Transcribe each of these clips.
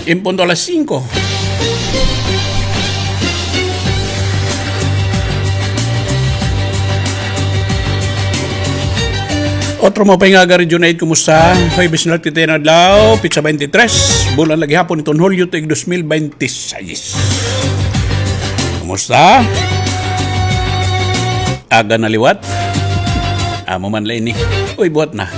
En punto a las 5. Otro mo pa nga Region 8, kumusta? Hoy, bisnal titena daw, pizza 23. Bulan lagi hapon itong Hulyo tig 2026. Kumusta? Aga na liwat? Amo man lang ni. Uy, buhat na.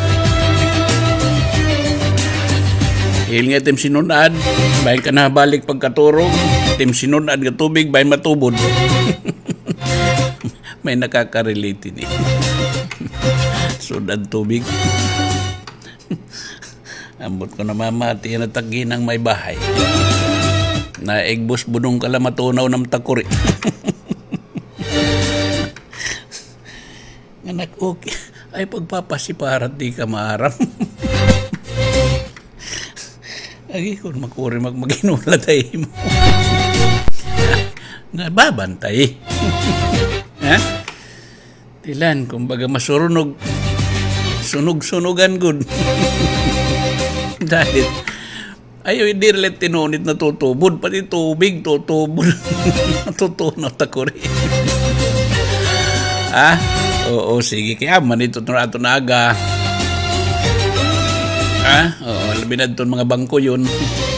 Hil nga tim sinunad, bayan ka na balik pagkaturong, tim sinunad nga tubig, bayan matubod. May nakaka-relate ni. Sunad tubig. Ambot ko na mamati na tagi ng may bahay. Naigbos bunong kala matunaw ng takuri. Anak, okay. Ay pagpapasiparat di ka maaram. Lagi kung makuri magmaginula tayo mo. Nababantay. Ha? Tilan, kumbaga masurunog. Sunog-sunugan good. Dahil ayaw hindi rin tinunit na tutubod. Pati tubig, tutubod. Natutunaw takuri. Ha? Oo, sige. Kaya manito na ito na aga. Oo, labinad to mga bangko yun.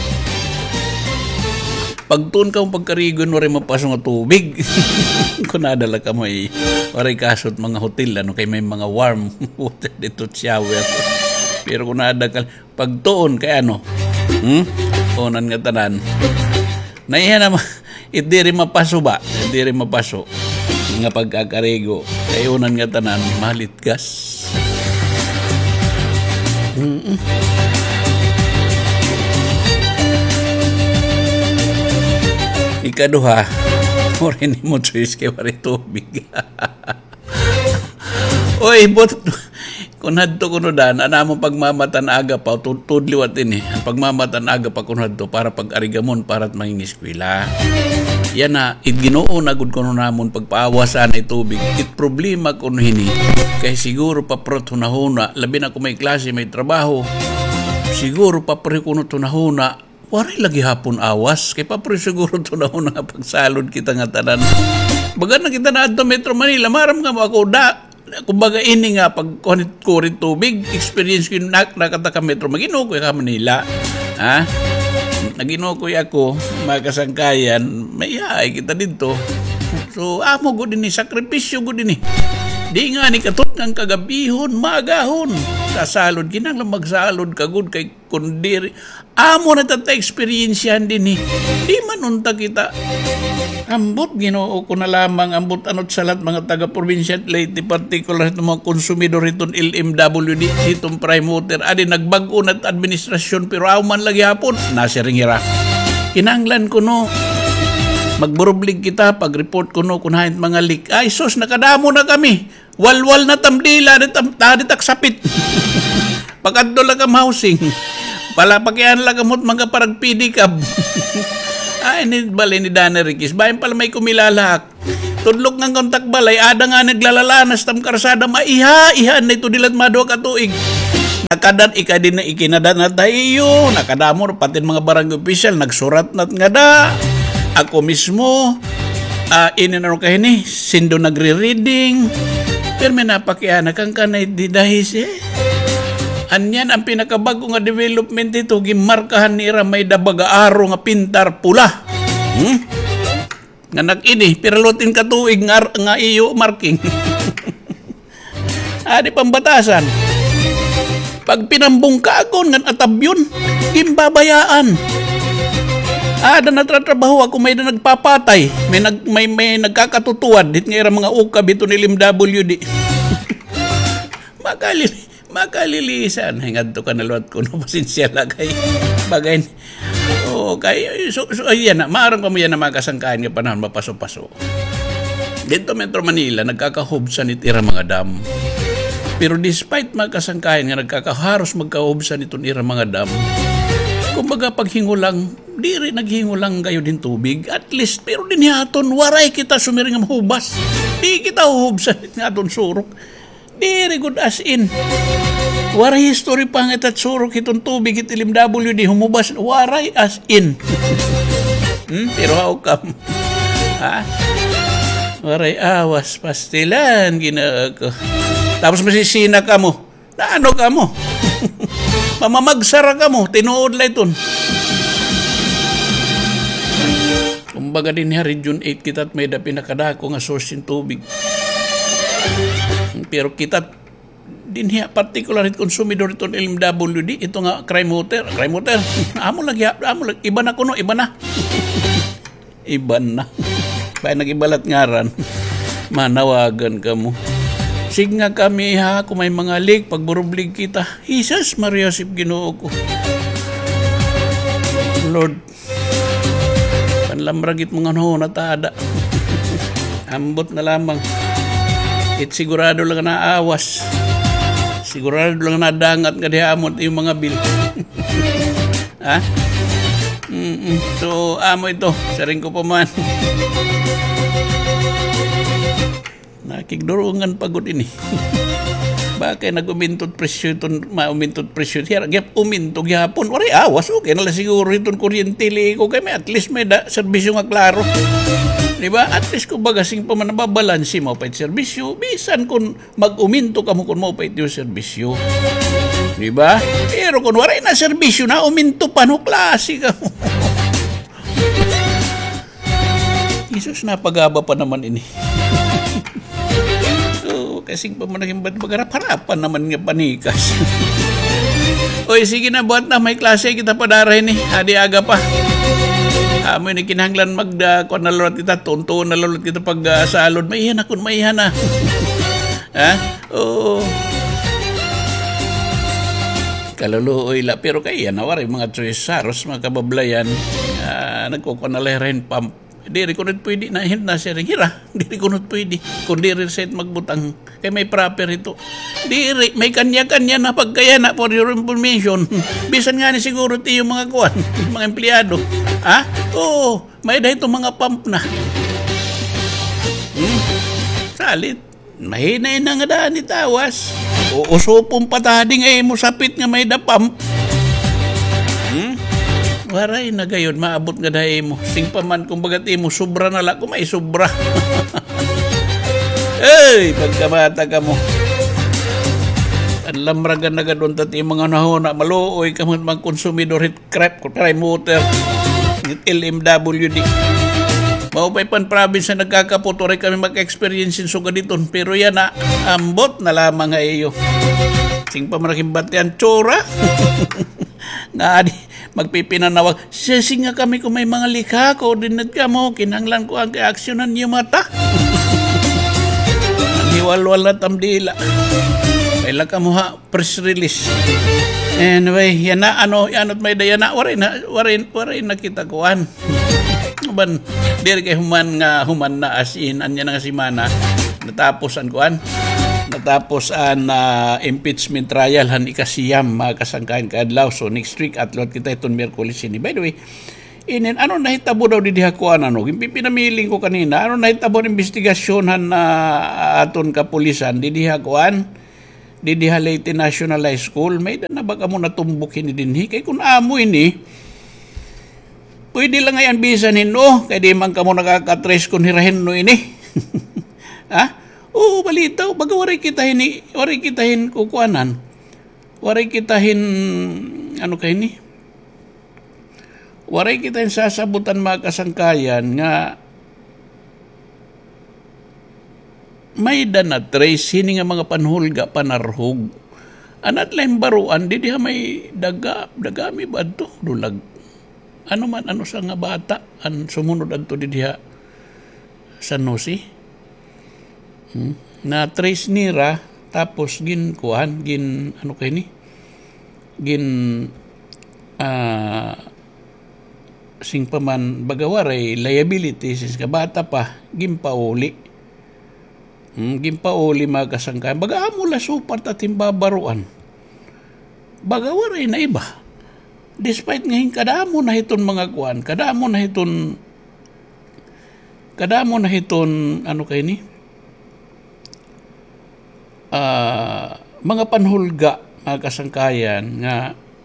Pagtun ka pagkarigon mo rin mapasong nga tubig. Kung nadala ka mo waray kasot mga hotel, ano, kay may mga warm water dito shower. Pero kung nadala ka, pagtuon kay ano, unan nga tanan. Naihan naman, hindi rin mapaso ba? Hindi rin mapaso. Nga pagkakarigo, kay unan nga tanan, malit gas. Ikaduha, rin mo choice kay wari tubig. Oy, but kung hadto kuno dan, ana mo pagmamatan aga pa, tudliwat ini. Ang pagmamatan aga pa kung hadto para pag-arigamon para't mangingiskwela. Yan na, Ginoo na gud kuno namon pagpaawasan ay tubig. It problema kuno hini. Kay siguro pa protunahuna, labi na kung may klase, may trabaho. Siguro pa pre kuno tunahuna, waray lagi hapon awas. Kay pa pre siguro tunahuna nga pagsalod kita nga tanan. Baga na kita na adto Metro Manila, maram nga mo ako kumbaga ini nga pag kurit tubig, experience ko nakataka Metro Maginoo ko ka Manila. Ha? Naginoo ko ako, makasangkayan, may ay kita dito. So, amo ko din sakripisyo ko din Di nga ni katot ng kagabihon, magahon. Kasalod, kinang magsalod kagud kay kundiri. Amo na experience yan din Di man unta kita. Ambot, Ginoo ko na lamang, ambot anot salat mga taga-provincia at Leyte, particular ng mga konsumidor itong LMWD, itong prime water, adi nagbago na administrasyon, pero man lagi hapon, nasiringira. Kinanglan ko magburublig kita, pag-report ko kung hahit mga leak. Ay, sus, nakadamo na kami. Walwal na tamdila, taksapit. Pagkadto lang kam housing. Palapakyan lang kamot mga parang pedicab. Ay, balay ni Dana Riquez. Bayan pala may kumilalak. Tudlok ng kontak balay, ada nga naglalalanas tam karsada, maiha na ito dilat madwa katuig. Nakadan ikadin na ikinadan na tayo. Nakadamor pati mga barangay official, nagsurat na nga da. Ako mismo, ininaro kahini, sindo nagre-reading. Pero may napakiana kang kanay di dahis Anyan ang pinakabago nga development dito, gimarkahan nira may dabaga-aro nga pintar pula. Nga nag-ini, piralotin katuig nga iyo marking. Di pambatasan. Pag pinambong kagon nga atabyon, gimbabayaan. Da natratrabaho ako, may na nagpapatay, may nagkakatutuwad, dit nga mga ukab ito ni LMWD. Makalilisan. Hingad to ka naluat ko, pasinsya lang kay bagay. Ayan na, maarang pa mo yan na makasangkain nga panahon, mapaso-paso. Dito Metro Manila, nagkakahubsan itira mga dam. Pero despite makasangkain nga nagkakaharos magkahubsan itong ira mga dam, kumbaga paghingulang, di rin naghingulang kayo din tubig. At least, pero din yaton, waray kita sumiring ang hubas. Di kita hubsan nga itong surok. Di rin good as in. Waray history pang itat surok itong tubig it LMWD humubas waray as in. Pero how come? Ha? Waray awas pastilan gina ko. Tapos masisina ka mo. Na ano ka mo? Mamamagsara ka mo. Tinuod lang iton. Kumbaga din niya, Region 8 kita at may da pinakadako nga source ng tubig. Pero kita din niya, particular consumidor itong LMWD, ito nga crime water. Amo lagi, iba na kuno, iba na. Iba na. Kaya nag-ibalat ngaran, manawagan ka mo. Sig nga kami ha, kung may mga leak, pagburublig kita, Jesus Maria Sip Ginoo ko. Lord, panlamragit mga natada. Ambot na lamang. Sigurado lang na awas. Sigurado lang na dangat nga dihamot yung mga bil. Ha? So, amo ito. Saring ko pa man. Nakigdurungan pagod ini. Bakit nag-umintod presyo itong maumintod presyo? Gyap umintog yapon. Waray awas. Okay na lang siguro itong kuryente ko. Kaya may at least may serbisyo nga klaro. Diba? At least kung bagasing pa man nababalansi mo pa yung serbisyo, bisan kung mag-uminto ka mo kung mo pa yung serbisyo. Diba? Pero kung waray na serbisyo na, uminto pa no, klase ka mo. Jesus, napagaba pa naman ini. So, kasing pa man naging magarap-harapan naman nga panikas. Oy, sige na, buhat na, may klase kita pa darahin eh. Hadi aga pa. Amoy ni kinahanglan kung nalulot kita, tuntuon nalulot kita pag salod. Maihan ako, maihan na. Ha? Oo. Kaluluoy la. Pero kaya nawari mga choisaros, mga kabablayan, nagkukunalay pump. Di rin kunod pwede na siya rin hira. Di rin kunod pwede. Kung di rin set magbutang. Kaya may proper ito. Di rin. May kanya-kanya na pagkaya na for your information. Bisan nga ni siguro ito yung mga kuwan. Yung mga empleyado. Ha? Oo. May dahil itong mga pump na. Salit. Mahina na nga daan ni tawas. O usupong patading ay mo sapit nga may da pump. Waray na gayon, maabot nga dahil mo. Sing pa man, kung bagat mo, sobra na lang. Kung may sobra. Ay, pagkamata ka mo. Ang lamragan na gadon tati mga nahona, maluoy ka mga konsumidor hit crap, crime water, hit LMWD. Maupay pan province na nagkakaputoray kami mag-experience in suga dito. Pero yan na, ambot na lamang nga iyo. Sing pa maraking batian, tsura. Nga di, magpipinanawag, sising nga kami kung may mga likha, koordinate ka mo, kinanglan ko ang kaaksyonan niyo mata. Hiwalwal na tamdila. Kailan ka mo ha, press release. Anyway, yan na, ano't may daya na, waray na kita kuhan. Ban, diri kay human na as in, anya na nga si Mana, natapos ang kuhan. Natapos ang impeachment trial han ikasiyam mga kasangkahan kaadlaw. So next week atlot kita itong Miyerkules ini. By the way, ano nahitabo daw di dihakuan ano? Pinamiling ko kanina, ano nahitabo ng investigasyon han aton kapulisan di dihakuan? Di diha Leyte National High School. May na baka mo natumbukin ni dinhi kay kun amo ini. Pwede lang ngayon bisanin no, kay di man ka mo nakakatrace kun hirahin no ini. Ha? Oo, balitaw. Baga waray kitahin kukuanan. Waray kitahin, ano kayo ni? Waray kitahin sasabutan mga kasangkayan nga may danatrace, hini nga mga panhulga, panarhog. Anat lang baruan, di diha may dagami ba ito? Dulag. Ano sa nga bata, ang sumunod anto di diha sa Nosi? Na trace nira tapos gin ano kay ni sing paman bagawaray liability since kabata pa gimpauli mga kasangkayan baga amo la supart at imbabaruan bagawaray na iba despite ngayon kadamo na hiton mga kuan kadamo na hiton ano kay ni mga panhulga mga kasangkayan nga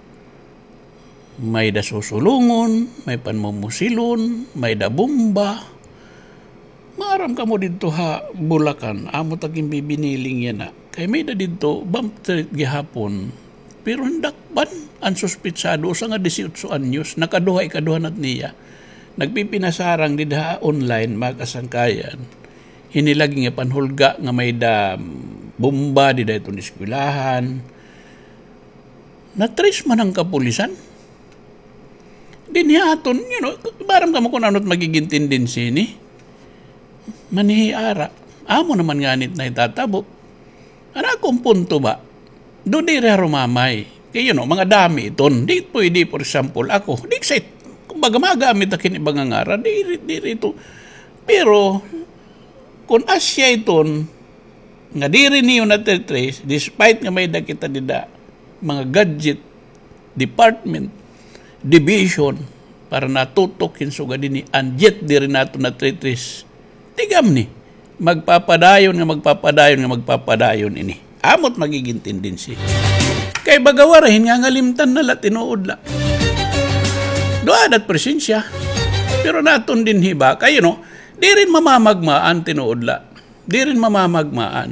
may da susulungon, may panmumusilon, may da bomba. Maaram ka mo dito ha, Bulacan, amo taging bibiniling yan na. Kay may da dito, bump street gihapon, pero handakban, ang suspitsado, sa nga 18 anyos, nakaduha at niya. Nagpipinasarang didha online, mga kasangkayan, hinilagi nga panhulga nga may da bomba, didha itong eskwelahan. Na-trace man ang kapulisan. Dinihaton, baram ka mo kung ano't magiging tendency ni. Manihiara. Amo naman nganit na itatabo. Ano akong punto ba? Doon di rumamay. Kaya mga dami iton. Di pwede, for example, ako. Di excited. Kung baga magamit akin ibang ngara, di rito. Pero, kung asya iton, nga di rin niyo na-trace, despite nga may dakita nila, mga gadget, department, division, para natutok hinsuga din ni, and yet di rin nato na-trace. Tigam ni, magpapadayon ini. Amot magiging tendency. Kay bagawarahin nga ngalimtan na latinood la. Doon at presensya. Pero naton din hiba, kayo di rin mamamagmaan tinood la. Di rin mamamagmaan.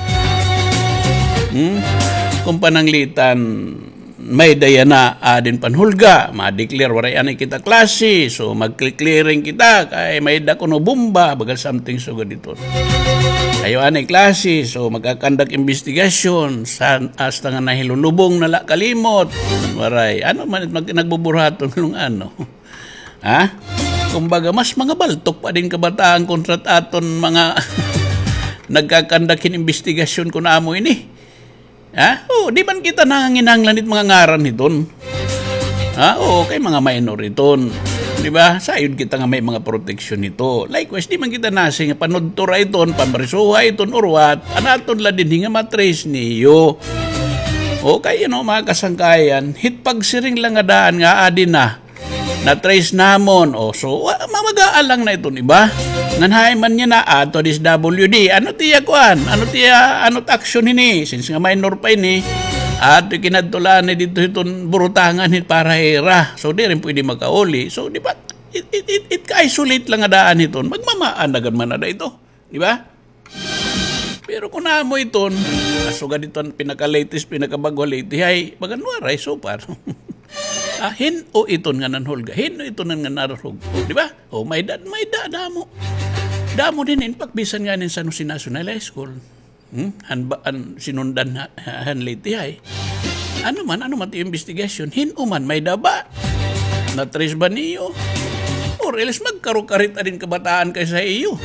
Kung pananglitan, may daya na adin panhulga, ma-declare waray anay kita klase, so mag-clearing kita, kay may da kuno bomba, baga something so dito. Kayo anay klase, so magkakandak investigation, hasta nga nahilulubong na kalimot, waray, man nagbuburaton ng ha? Kumbaga, mas mga baltok pa din kabataan kontrat aton mga nagkakandakin investigasyon ko na amo ini. Ha? Di man kita nanginanglan it mga ngaran iton. Ha? Kay mga minor iton. Di ba? Sayod kita nga may mga protection nito. Likewise, di man kita nasing panudtura iton, pamrisuha iton, or what? Anaton la din nga matrace niyo. Kay mga kasangkayan, hit pagsiring lang nga daan nga adin na-trace namon. So, mamagaalang na ito, iba? Nganhay man niya na, to this WD. Ano tiya kuan? Ano't action ini? Since nga minor pa ini, ato kinadtulaan na dito itong burutangan para hera. So, di rin pwede magkauli. So, di ba? It ka-isolate lang nga daan ito. Magmamaanagan man na ito. Di ba? Pero kung naamo ito, asuga dito ang pinaka-latest, pinaka-bago-latest, ay, baganwaray, so par. Hin o iton nga nanhulga. Hin o iton nga narhug. Di ba? May damo. Damo din pagbisan nga sa San Jose National High School. Sinundan hanliti ay. Ano man ti investigation? Hin o man, may daba. Na-trace ba niyo? Or else magkarukarit din kabataan kay sa iyo.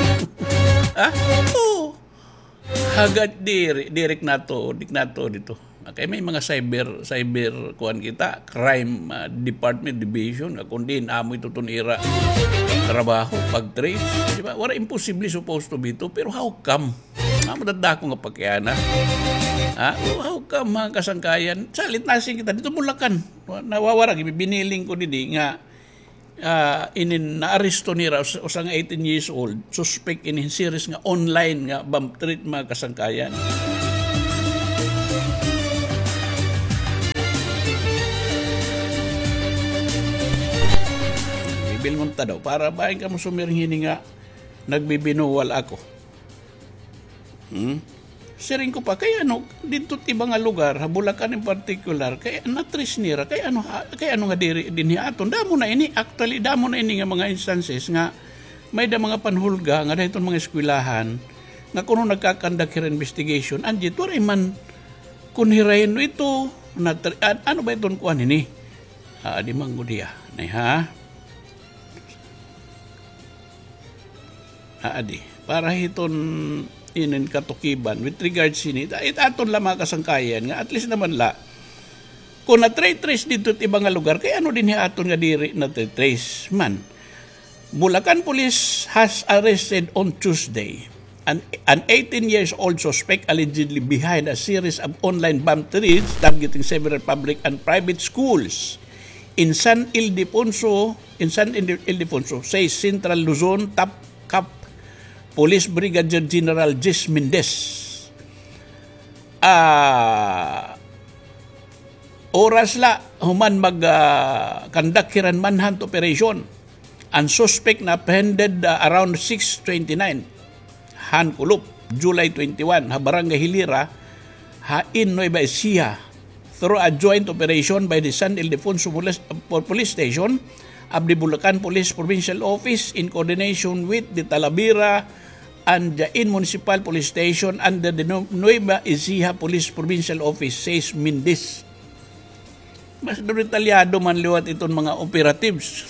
Hagad direk nato dito. Okay, may mga cyber kuan kita, crime department division, kundi amo ito tunira trabaho pag-trace, di ba? Wala imposible supposed to be to, pero how come? Madada ko nga pagkayana. How come mga kasangkayan? Salit nasin kita dito Bulacan. Nawawarag biniling ko didi nga na-aresto nira usang 18 years old, suspect in series nga online nga bump treat mga kasangkayan. Bilmonta daw, para bahin ka mo sumirhini nga nagbibinuwal ako. Siring ko pa, kaya dito iba nga lugar, Bulacan in particular, kaya na-trace nira, kaya nga diri din aton, damo na ini nga mga instances nga may da mga panhulga nga dahil mga eskwelahan nga kuno nagkakandak investigation, anjit, waray man kung hirayin ito, ano ba itong kuhan ini? Di manggudiya, ha? Para hiton inin katukiban with regards sini aton la mga kasangkayan nga at least naman la kung na-trace dito at ibang lugar kaya din aton nga diri na trace man. Bulacan Police has arrested on Tuesday an 18 years old suspect allegedly behind a series of online bomb threats targeting several public and private schools in San Ildefonso, says Central Luzon Top Cap Police Brigadier General Jess Mendez. Oras la human mag-conduct kiran manhunt operation. Ang suspect na apprehended around 6:29 Hankulop, July 21, ha Barangay Hilira, ha in Nueva Ecija, through a joint operation by the San Ildefonso Police Station of the Bulacan Police Provincial Office in coordination with the Talavera and Jain Municipal Police Station under the Nueva Ecija Police Provincial Office, says Mindis. Mas detalyado man liwat itong mga operatives.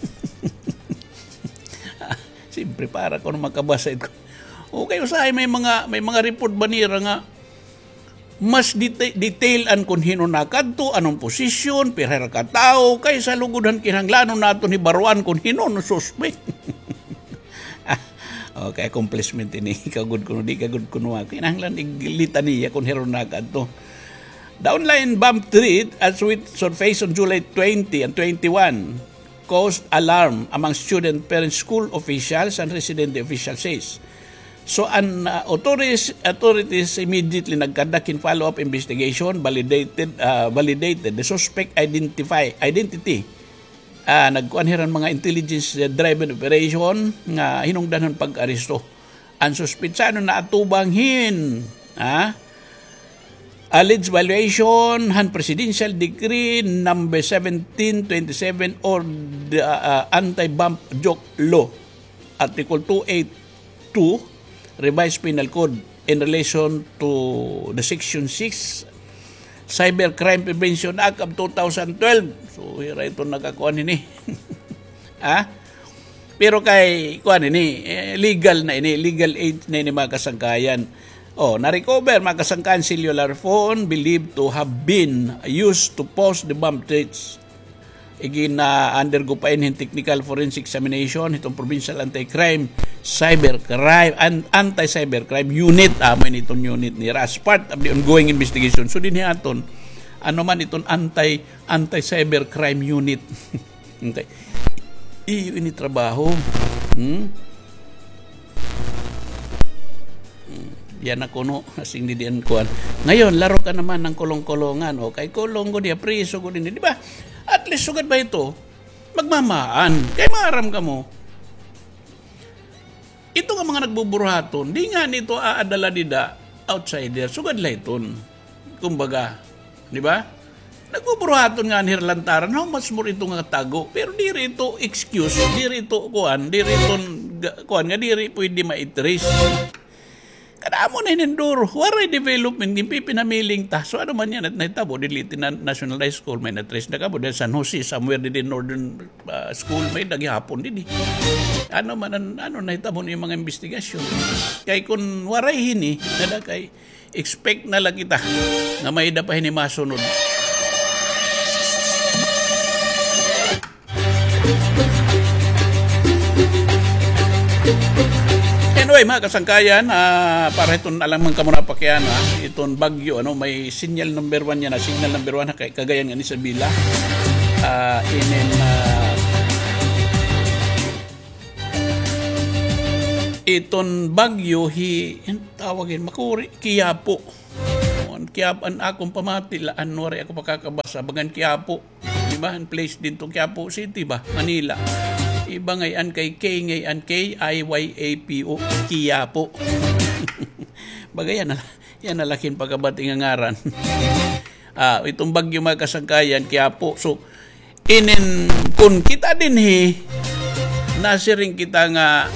Siyempre para ko na makabasa ito. Okay, usahay may mga report ba nira nga mas detailan kung hino nakadto, anong posisyon, pirher ka tao, kaysa lugudan kinahanglanon nato ni baruan kung hino no suspect. Okay, accomplishment ini. Kagud kuno di kagud kuno. Kinahanglan iglita niya kung hino nakadto. The online bomb threat as with surface on July 20 and 21 caused alarm among student, parents, school officials, and resident officials, says. So, authorities immediately nagconduct in follow-up investigation, validated the suspect identity. Nagkuanhiran mga intelligence-driven operation nga hinungdanan pag-aresto. Ang suspitsano na atubanghin, alleged violation han Presidential Decree number 1727 or the Anti-Bomb Joke Law, Article 282, Revised Penal Code in relation to the Section 6 Cybercrime Prevention Act of 2012. So, hira ito nakakuan ini. Pero kay kuan ini, legal age na ini mga kasangkayan. Na-recover mga kasangkayan cellular phone believed to have been used to post the bomb threats. Undergo pa in technical forensic examination itong Provincial Anti-Crime Anti-Cybercrime Unit. Amo itong unit ni as part of the ongoing investigation. So din hiaton ano man itong Anti-Cybercrime Unit. Okay. Iyo ini trabaho. Yan ako no, asing didian kuan. Ngayon, laro ka naman ng kulong-kulongan. Kay kulong ko diya, priso ko din. Di ba? At least sugad ba ito? Magmamaan. Kay maaram ka mo. Ito nga mga nagbuburhaton, di nga nito aadala dida outsider. Sugad la iton. Kumbaga, di ba? Nagbuburhaton nga ni lantaran. How much more ito nga tago? Pero di rito excuse, di rito kuan, di rito kuan nga di rito pwede ma-trace. Kadamo na inenduro. Waray development, hindi pinamiling ta. So ano man yan at naitabo, diliti na National High School, may na-trace na kabo. Dahil San Jose, somewhere din Northern School, may naghihapon din. Ano man, naitabo na yung mga investigasyon. Kaya kung waray hini, nada kay expect na lang kita na may dapahin ni masunod. Anyway, mga kasangkayan, para itong alam man ka muna pakyan, itong bagyo, may signal number 1 yan, signal number 1 kagayan nga ni Sabila. Itong bagyo, tawagin, makuri, Quiapo. Quiapo, akong pamatilaan, wari ako pakakabasa, bagan Quiapo. Diba? Ang place din itong Quiapo City ba? Manila. Iba ngayon kay K, ngayon K-I-Y-A-P-O, Quiapo. Bagay yan na laking pagkabating ang ngaran. Itong bagyo mga kasangkayan, Quiapo. So, kung kita din nasiring kita nga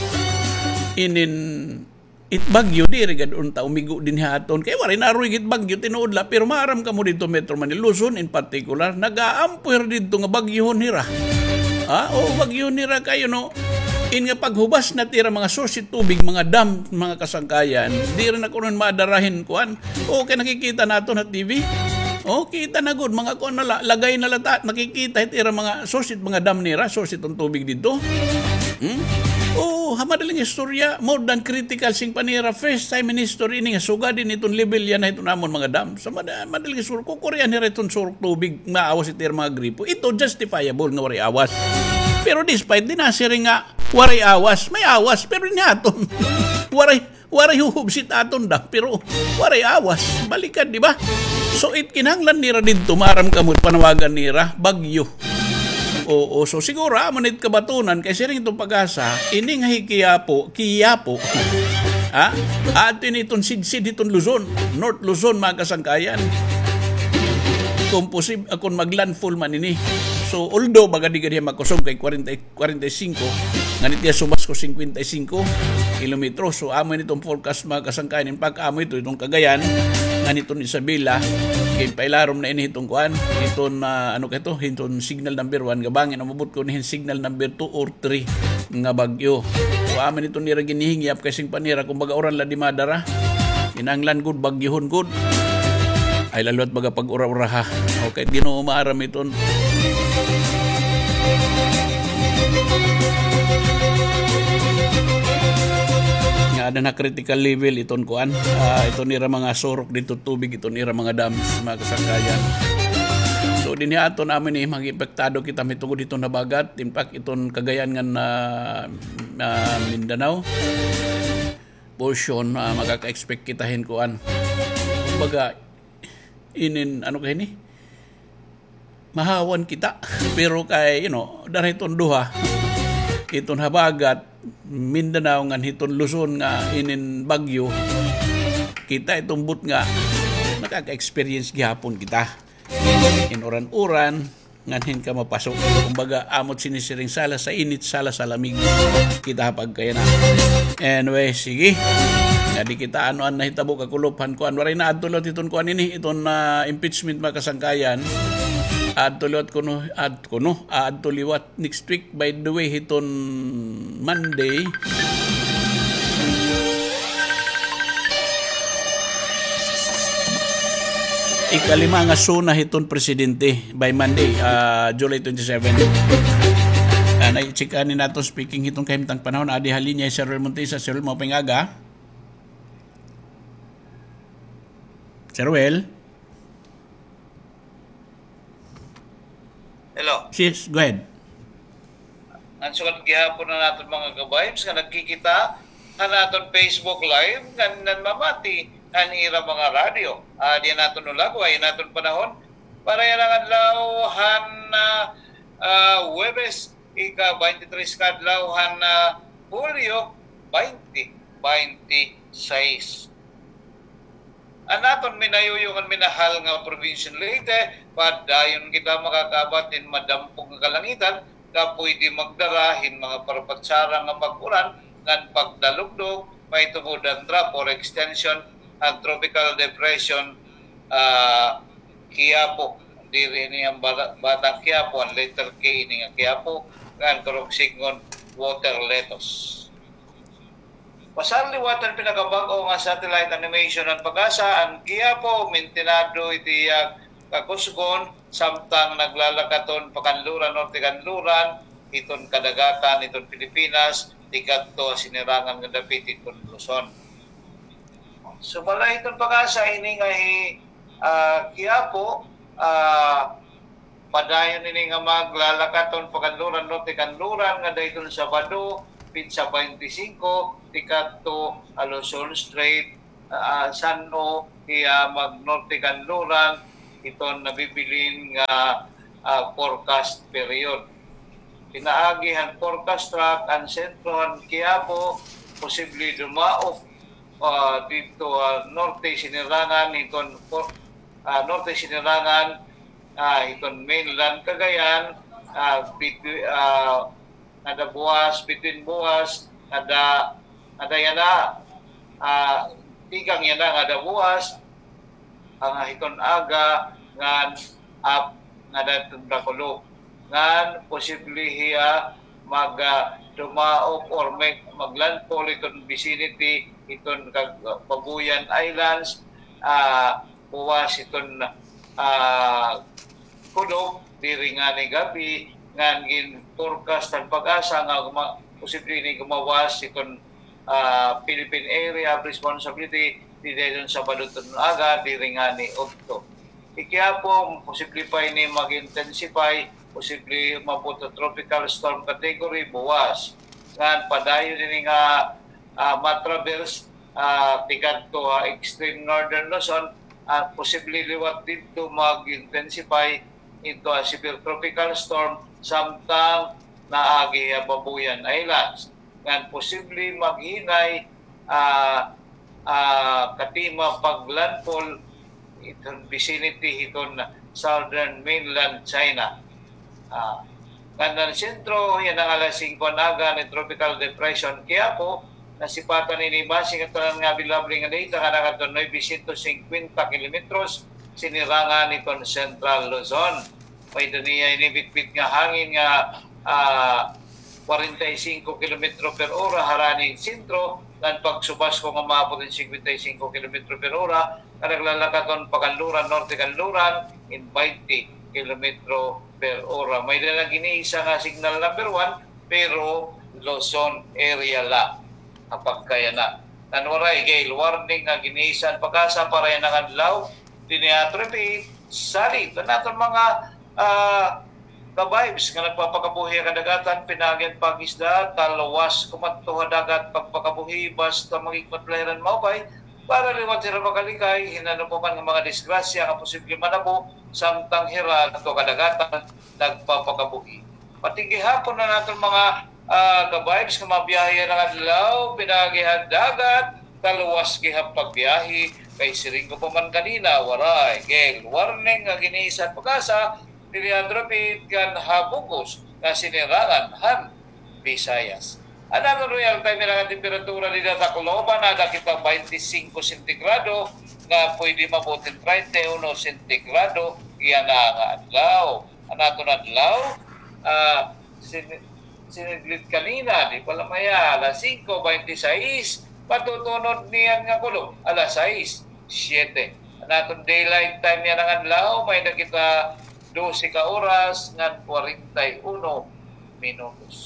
bagyo, di rigad unta, umigo din haton. Kaya wari naruigit bagyo, tinuodla, pero maaram ka mo dito Metro Manila, Luzon in particular, nag-aampuer dito nga bagyo nira. Bagyo nira kayo no. In nga paghubas na tira mga source tubig, mga dam, mga kasangkayan, di rin ako nun maadarahin kuan. Okay, nakikita nato na TV. Kita na good. Mga kuan na lagay na lata, nakikita tira mga source, mga dam nira, source itong tubig dito. Madaling istorya, more than critical sing panira, first time in history ini nga sugad din itong level yan na itong namon mga dam. So madaling istorya, kukuryan nila itong surok tubig, maawas ito mga gripo. Ito justifiable nga waray awas. Pero despite din nasiring nga waray awas, may awas, pero niyaton. waray huhubsit aton da, pero waray awas. Balikan, di ba? So kinahanglan nira didto maram kamot panawagan nira bagyo. Oo, so siguro manit kabatunan kay siring itong pag-asa, ini nga kiyapo. Ha? Atin itong sidsid itong Luzon, North Luzon mga kasangkayan. Kung akong mag-landfall man ini. So although baga di kaniya magkusog kay 45, nganit niya subas ko 55 kilometro. So amo nitong forecast mga kasangkayan. In fact, amo itong Cagayan, nganitong Isabela, kay pailarom na ini itong kuan, itong itong signal number 1 gabangin umabot ko ni signal number 2 or 3 nga bagyo. So amin itong nira ginihingyap kasing panira kung baga oran la di madara. Inanglan good bagyohon good. Ay lalot baga pag ura-ura ha. Okay, di no maaram iton. Nga na critical level iton kuan. Ito nira mga sorok dito tubig, ito nira mga dams, mga kasangkayan. So din aton amin mag-epektado kita mitungod dito na bagat. In fact, iton Cagayan nga na Mindanao portion magaka-expect kitahin kuan. Kumbaga mahawan kita pero kay dariton duha iton habagat Mindanao nga hiton Luzon nga inin bagyo kita itong but nga nakaka-experience gihapon kita in uran-uran nganhin ka mapasok kumbaga amot sinisiring sala sa init sala sa lamig kita hapag kaya na anyway sige nga di kita anoan na hitabo kakulupan kuan waray na adtulot iton kuan ini iton impeachment makasangkayan adtulot adtuliwat next week by the way iton Monday ikalima nga suna hiton presidente by Monday, July 27. Naichikanin nato speaking hitong kahimtang panahon adi halinya Sir Ruel Montesa. Sir Ruel, mauping aga. Sir Ruel? Hello. Yes, go ahead. Ang sukat gihapon na natin mga kabayms nga nagkikita na natin Facebook Live nga nanmamati ang ira mga radyo. Di natin nulagway, natin panahon para yan ang adlawhan na Huwebes, ika-23 kadlawhan na Hulyo 2026. Naton minayuyungan minahal nga provincial Leyte, padayon kita makakabatin madampog nga kalangitan, ka pwede magdarahin mga parapatsara nga pag-ulan, ngan pagdalugdog, may tumudan drop or extension ang tropical depression Quiapo. Diri ni ang batang Quiapo, ang letter K ni nga Quiapo, ngan karugsingon water lettuce. Pasarliwatan pinakabago nga satellite animation ang pag-asa ang Quiapo mintinado iti kakusgon samtang naglalakaton pakanluran norte kanluran iton kadagatan iton Pilipinas tikadto sinirangan nga dapit iton Luzon. So bala iton pag-asa ini nga Quiapo padayon ini nga maglalakaton pakanluran norte kanluran nga dayton Sabado Pizza 25, tikadto Alosol Strait, Sano, kaya mag-norte kanluran, iton nabibilin nga forecast period. Pinaagihan forecast track ang sentrohan Quiapo, posible dumaof dito norte sinirangan, iton norte sinirangan, iton mainland Cagayan, ada buwas, between buwas, ada yana, tigang yana ada buwas, ang hiton aga, ngan up, ada tundakulo. Ngan, posible hiya dumaop or maglandfall iton vicinity, iton Paguyan Islands, buwas iton Kudog, diri nga ni gabi, ngan gin forecast ang pag-asa nga posible ni gumawas ikon Philippine Area of Responsibility di dayon sa Baluton aga diri nga ni Okto. Ikiapo posible pa ini mag-intensify, posible maputo tropical storm category buwas. Ngan padayon ini nga matraverse tikadto extreme northern Luzon posibleng liwat dito mag-intensify into a severe tropical storm samtang naagi ang Babuyan Islands. Ngan posibleng maghinay katima paglandfall iton vicinity iton southern mainland China. Kanang sentro yan ang alas 5 naga ni tropical depression Quiapo nasipatan ni basing ito nga bilabring nga data kanang ito 950 kilometros sinirangan itong Central Luzon. May daniya inibitbit nga hangin nga 45 km per ora haraning sentro dan pagsubas ko nga maabot ng 55 km per ora kanaglalakaton pakanluran norte kanluran in 20 km per ora. May na giniisa nga signal number 1 pero Luzon area lang kapag kaya na. Tanwaray gale warning nga giniisan pagkasa para yan ang adlaw diniatropi salit na natin mga ka-vibes nga nagpapakabuhi ang kadagatan pinagyan pag-isda talawas kumatuha dagat pagpakabuhi basta magigmatlahiran maupay para liwat sila makalikay hinano pa man ng mga disgrasya ang posible manabo samtang hira at kadagatan nagpapakabuhi. Pati gihapon na natin mga ka-vibes nga mabiyahe ng adlaw pinagihan dagat talawas gihap pagbiyahe kay siringgo pa man kanina waray gale warning nga giniisan pag-asa Diliandropit kan habugos na sinirangan han Visayas. Another real time na temperatura nila sa Tacloban na kita 25 sentigrado nga pwede mabutin 31 sentigrado iyan nga adlaw. Anato na adlaw siniglit kanina di pala maya alas 5:26 patutunod niyan nga kulo alas 6:07. Anato daylight time yan ang adlaw may nakita 12 ka oras ngan 41 minutos.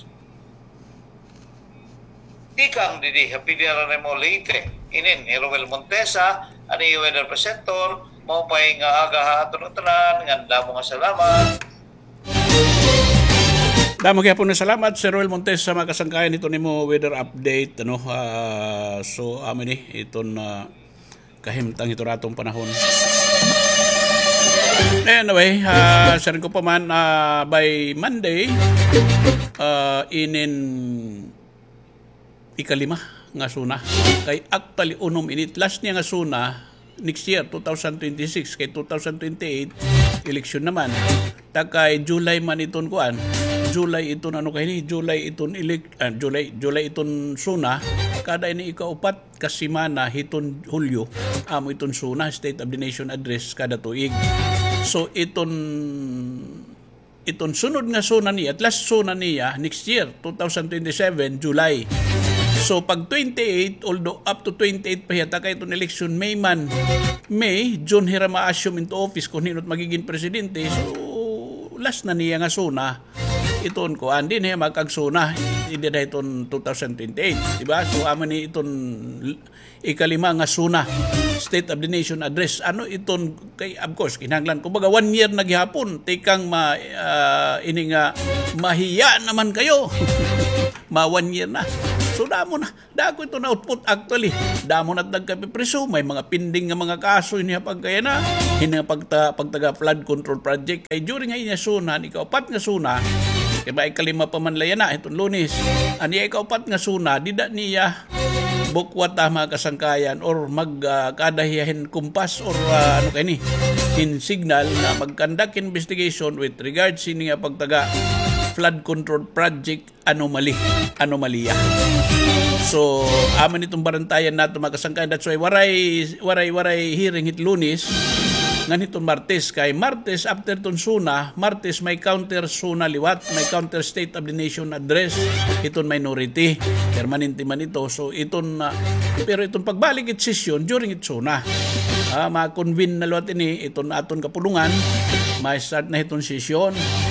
Tikang didi hapidira remo Leyte. Inin ni Roel Montesa ani weather presenter mao pay nga aga haton tanan ngan damo nga salamat. Damo kaya po na salamat Sir Roel Montesa makasangkayan ito nimo weather update so amin iton kahimtang ito ratong panahon. Anyway, sharing ko pa man by Monday inin ikalima nga suna. Kay actually unom init last niya nga suna next year 2026 kay 2028 election naman. Kay July man iton kuan. July iton ano kay ni July iton July iton suna kada ini ikaupat ka semana hiton Hulyo amo iton suna State of the Nation address kada tuig. So iton sunod nga suna niya at last suna niya next year 2027 July. So pag 28 although up to 28 pa yata kay iton election May June hira ma-assume into office kung hinot magiging presidente. So last na niya nga suna iton ko andin magkagsuna hindi na iton 2028 diba so aman ni iton ikalima nga suna State of the Nation address ano iton kay of course kinahanglan kumbaga 1 year na gihapon tikang ini nga mahiya naman kayo ma 1 year na so damo na dako ito na output actually damo na nagkapipreso may mga pending nga mga kaso ini pagkaya na hina pagtaga flood control project ay during nga inya suna ni kaupat nga suna kaya ba ikalima pa man layan na itong Lunes ani ikaupat nga suna dida niya bukwat mga kasangkayan or magkadahiyahin kumpas or ano kay ni in signal na mag-conduct investigation with regards sini nga pagtaga flood control project anomalya. So aman itong barantayan nato mga kasangkayan that's why waray hearing hit Lunes nganito Martes kay Martes after ton suna Martes may counter suna liwat may counter State of the Nation address iton minority permanente man ito so iton pero iton pagbalik it session during it suna ma-convene na liwat ini iton aton kapulungan may start na iton session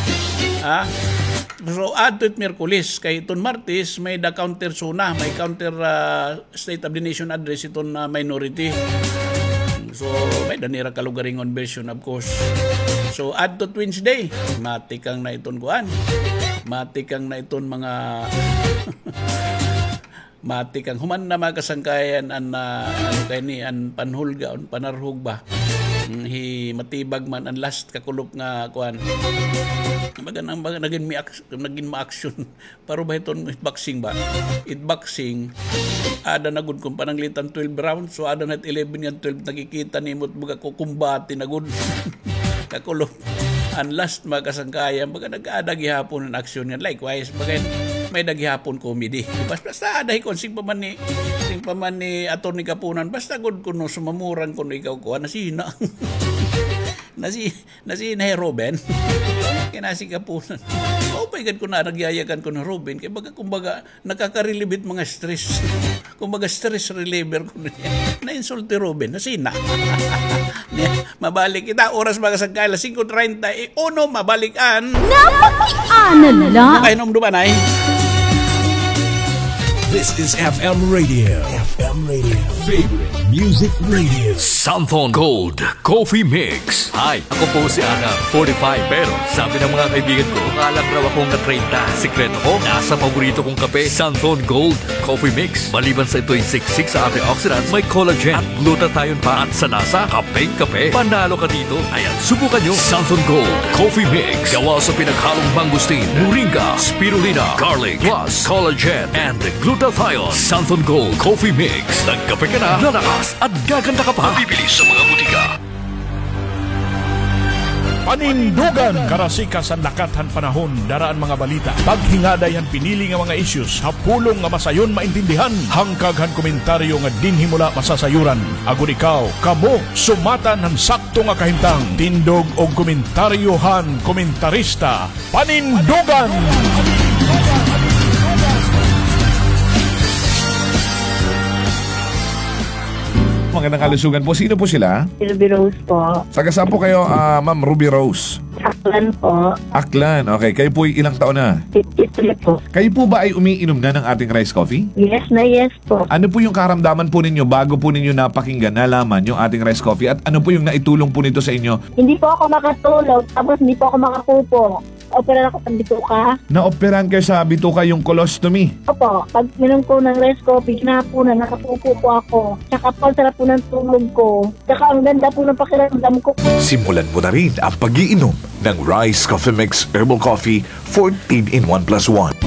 so adto it Miyerkules kay iton Martes may da counter suna may counter State of the Nation address iton minority. So, may danira kalugaringon version of course. So, add to Wednesday, matikang na iton kuan. Matikang na iton mga Mati kang human na makasangkayan an ano kay ni an panhulga on panarhug ba. Hi matibag man ang last kakulop nga kuan. Maganang naging ma-action. Paro ba iton boxing ba? Boxing ada na gud kung pananglitan 12 rounds so ada na 11 nga 12 nakikita nimot baga ko kumbati na gud. Kakulop. Ang last makasangkayan baga nag-ada gihapon ang aksyon yan. Likewise baga may daghihapon comedy. Basta adahi kon sing paman ni Atty. Kapunan basta gud kuno sumamuran kuno ikaw ko nasina. Nasina Robin. Kinasi Kapunan. Oh my God, kung nagyayakan ko na Robin, kaya kumbaga nakaka-relieve't mga stress. Kumbaga stress reliever ko na na-insulti Robin, nasina. Mabalik kita, oras mga sagkala, 5:30, mabalikan. Napakianan lang. Nakainom dumanay. This is FM Radio. FM Radio. Favorite music radio. Santhon Gold Coffee Mix. Hi, ako po si Ana, 45. Pero sabi ng mga kaibigan ko, alam raw akong na 30. Sikreto ko, nasa paborito kong kape, Santhon Gold Coffee Mix. Maliban sa ito'y siksik sa antioxidants, may collagen at glutathione pa. At sa lasa, kapeng-kape. Panalo ka dito. Ayan, subukan nyo. Santhon Gold Coffee Mix. Gawa sa pinaghalong mangustin, moringa, spirulina, garlic, plus collagen and glutathione. Santhon Gold Coffee Mix. Nagkape ka na, lalakas at gaganda ka pa. Bibili sa mga butika. Panindugan karasika sa nakathan panahon daraan mga balita. Paghingaday ang pinili nga mga issues hapulong nga masayon maintindihan. Hangkaghan komentaryo nga dinhi mula masasayuran. Agon ikaw, kamo sumatan han sakto nga kahimtang. Tindog og komentaryohan komentarista. Panindugan! Magandang kalusugan po. Sino po sila? Ruby Rose po. Taga saan po kayo, Ma'am Ruby Rose? Aklan po. Aklan. Okay. Kayo po ilang taon na? 53 po. Kayo po ba ay umiinom na ng ating rice coffee? Yes po. Ano po yung karamdaman po ninyo bago po ninyo napakinggan, nalaman yung ating rice coffee? At ano po yung naitulong po nito sa inyo? Hindi po ako makatulog, tapos hindi po ako makapupo. Opera ako ng bituka. Naoperahan kayo sa bituka yung colostomy? Opo, pag minom ko ng rice coffee, ginapunan, nakapupo po ako. Tsaka po, sarap po ng tulog ko. Tsaka ang ganda po ng pakiramdam ko. Simulan mo na rin ang pag-iinom ng Rice Coffee Mix Herbal Coffee 14 in 1+1.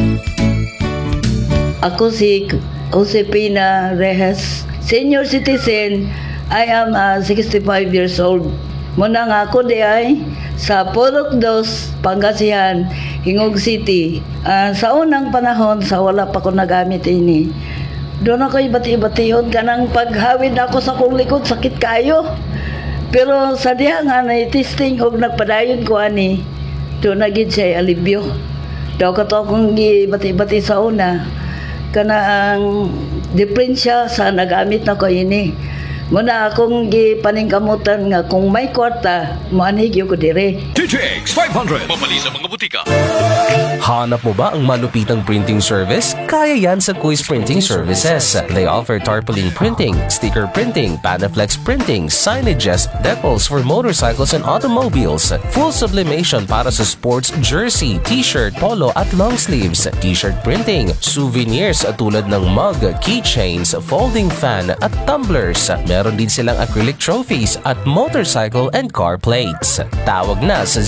Ako si Josepina Rehes, senior citizen. I am 65 years old. Muna nga ako di ay sa Purok 2, Pangasinan, Hingog City. Sa unang panahon, sa wala pa ko nagamit ini. Doon ako ibati-ibatihon ka ng paghawid ako sa kong likod, sakit kayo. Pero sa diha nga na-testing o nagpadayon ko ani, doon na gid siya alibyo. Daw ka to akong ibati-ibati sa una. Kana ang diferensya sa nagamit na ko ini. Muna akong paningkamutan nga kung may kwarta, maanigyo ko dire. TJX 500. Mabali sa mga butika. Hanap mo ba ang malupitang printing service? Kaya yan sa Kuis Printing Services. They offer tarpaulin printing, sticker printing, Panaflex printing, signages, decals for motorcycles and automobiles, full sublimation para sa sports jersey, t-shirt, polo at long sleeves, t-shirt printing, souvenirs tulad ng mug, keychains, folding fan at tumblers. Meron din silang acrylic trophies at motorcycle and car plates. Tawag na sa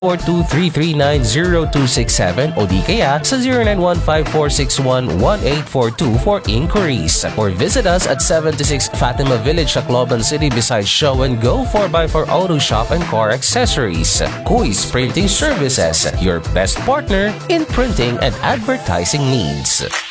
0942-339-0267 o di kaya sa 0915-461-1842 for inquiries. Or visit us at 76 Fatima Village, Tacloban City beside Show and Go 4x4 Auto Shop and Car Accessories. Kuis Printing Services, your best partner in printing and advertising needs.